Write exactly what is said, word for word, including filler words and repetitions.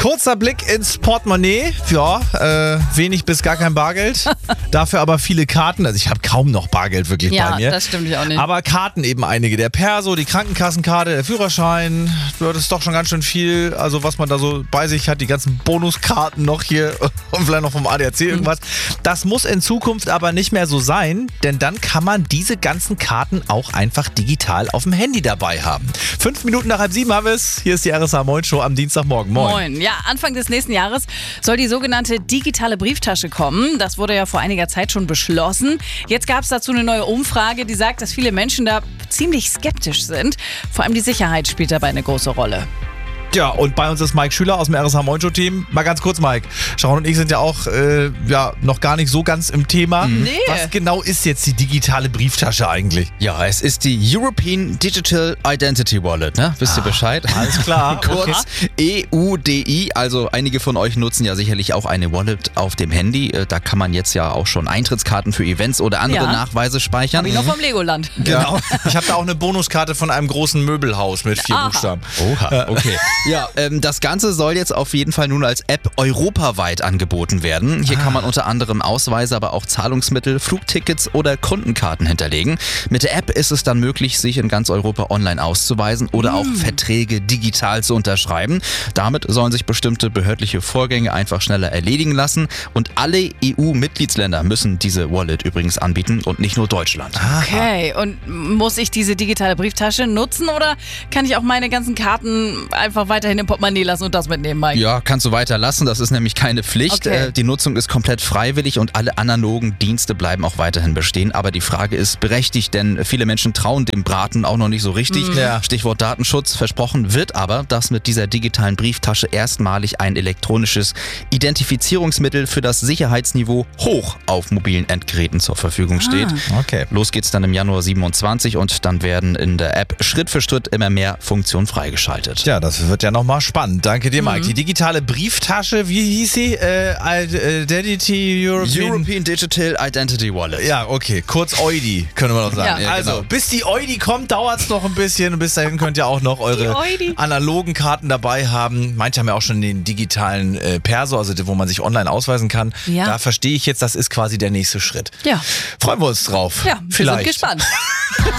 Kurzer Blick ins Portemonnaie. Ja, äh, wenig bis gar kein Bargeld. Dafür aber viele Karten. Also ich habe kaum noch Bargeld wirklich ja, bei mir. Ja, das stimmt ich auch nicht. Aber Karten eben einige. Der Perso, die Krankenkassenkarte, der Führerschein. Das ist doch schon ganz schön viel. Also was man da so bei sich hat. Die ganzen Bonuskarten noch hier und vielleicht noch vom A D A C irgendwas. Das muss in Zukunft aber nicht mehr so sein. Denn dann kann man diese ganzen Karten auch einfach digital auf dem Handy dabei haben. Fünf Minuten nach halb sieben haben wir es. Hier ist die R S H Moin Show am Dienstagmorgen. Moin. Moin. Ja, Anfang des nächsten Jahres soll die sogenannte digitale Brieftasche kommen. Das wurde ja vor einiger Zeit schon beschlossen. Jetzt gab es dazu eine neue Umfrage, die sagt, dass viele Menschen da ziemlich skeptisch sind. Vor allem die Sicherheit spielt dabei eine große Rolle. Ja, und bei uns ist Mike Schüler aus dem R S H Moin Show Team. Mal ganz kurz, Mike. Sharon und ich sind ja auch äh, ja, noch gar nicht so ganz im Thema. Nee. Was genau ist jetzt die digitale Brieftasche eigentlich? Ja, es ist die European Digital Identity Wallet, ne? Wisst ihr Bescheid? Alles klar. Kurz E U D I. Also einige von euch nutzen ja sicherlich auch eine Wallet auf dem Handy. Da kann man jetzt ja auch schon Eintrittskarten für Events oder andere Ja. Nachweise speichern. Hab ich noch vom Legoland. Genau. Ich habe da auch eine Bonuskarte von einem großen Möbelhaus mit vier Aha. Buchstaben. Oha, okay. Ja, ähm, das Ganze soll jetzt auf jeden Fall nun als App europaweit angeboten werden. Hier kann man unter anderem Ausweise, aber auch Zahlungsmittel, Flugtickets oder Kundenkarten hinterlegen. Mit der App ist es dann möglich, sich in ganz Europa online auszuweisen oder auch Verträge digital zu unterschreiben. Damit sollen sich bestimmte behördliche Vorgänge einfach schneller erledigen lassen. Und alle E U-Mitgliedsländer müssen diese Wallet übrigens anbieten und nicht nur Deutschland. Okay, und muss ich diese digitale Brieftasche nutzen oder kann ich auch meine ganzen Karten einfach weiterhin im Portemonnaie lassen und das mitnehmen, Mike? Ja, kannst du weiter lassen. Das ist nämlich keine Pflicht. Okay. Äh, Die Nutzung ist komplett freiwillig und alle analogen Dienste bleiben auch weiterhin bestehen. Aber die Frage ist berechtigt, denn viele Menschen trauen dem Braten auch noch nicht so richtig. Ja. Stichwort Datenschutz. Versprochen wird aber, dass mit dieser digitalen Brieftasche erstmalig ein elektronisches Identifizierungsmittel für das Sicherheitsniveau hoch auf mobilen Endgeräten zur Verfügung steht. Okay. Los geht's dann im Januar siebenundzwanzig und dann werden in der App Schritt für Schritt immer mehr Funktionen freigeschaltet. Ja, das wird ja nochmal spannend. Danke dir, Mike. Die digitale Brieftasche, wie hieß sie? Äh, Identity European... European Digital Identity Wallet. Ja, okay. Kurz E U D I, können wir noch sagen. Ja. Ja, Also, genau. bis die E U D I kommt, dauert es noch ein bisschen. Und bis dahin könnt ihr auch noch eure Die E U D I. analogen Karten dabei haben. Manche haben ja auch schon den digitalen äh, Perso, also wo man sich online ausweisen kann. Ja. Da verstehe ich jetzt, das ist quasi der nächste Schritt. Ja. Freuen wir uns drauf. Ja, wir Vielleicht. sind gespannt.